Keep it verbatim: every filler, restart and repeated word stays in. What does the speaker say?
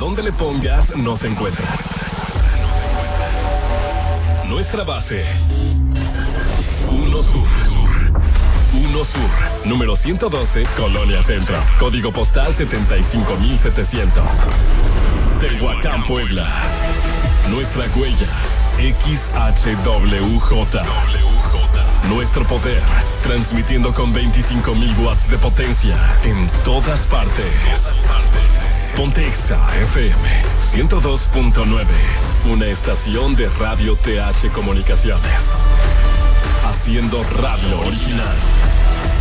donde le pongas, nos encuentras. Nuestra base. Uno Sur. Uno Sur. Número ciento doce, Colonia Centro. Código postal setenta y cinco mil setecientos. Tehuacán, Puebla. Nuestra huella. X H W J. Nuestro poder, transmitiendo con veinticinco mil watts de potencia en todas partes. Pontexa F M ciento dos punto nueve, una estación de Radio T H Comunicaciones, haciendo radio original.